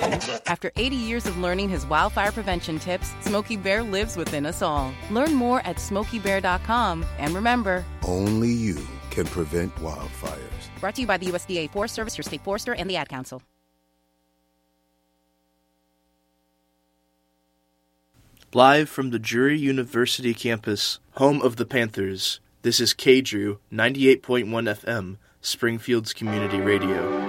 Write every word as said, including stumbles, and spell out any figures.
After eighty years of learning his wildfire prevention tips, Smokey Bear lives within us all. Learn more at smokey bear dot com. And remember, only you can prevent wildfires. Brought to you by the U S D A Forest Service, your state forester, and the Ad Council. Live from the Drury University campus, home of the Panthers, this is K D R U ninety-eight point one F M, Springfield's Community Radio.